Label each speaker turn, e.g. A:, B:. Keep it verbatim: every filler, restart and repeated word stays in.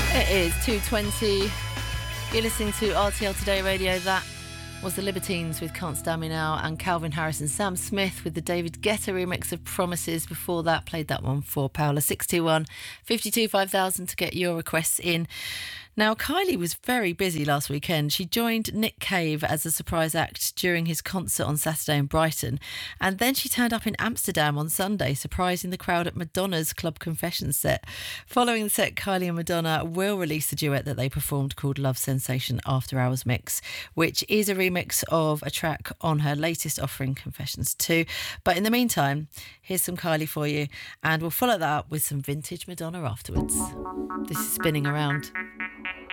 A: It is two twenty. You're listening to R T L Today Radio. That was the Libertines with Can't Stand Me Now, and Calvin Harris and Sam Smith with the David Guetta remix of Promises. Before that, played that one for Paola. six two one, five two, five thousand to get your requests in. Now, Kylie was very busy last weekend. She joined Nick Cave as a surprise act during his concert on Saturday in Brighton. And then she turned up in Amsterdam on Sunday, surprising the crowd at Madonna's Club Confessions set. Following the set, Kylie and Madonna will release a duet that they performed called Love Sensation After Hours Mix, which is a remix of a track on her latest offering, Confessions two. But in the meantime, here's some Kylie for you, and we'll follow that up with some vintage Madonna afterwards. This is Spinning Around.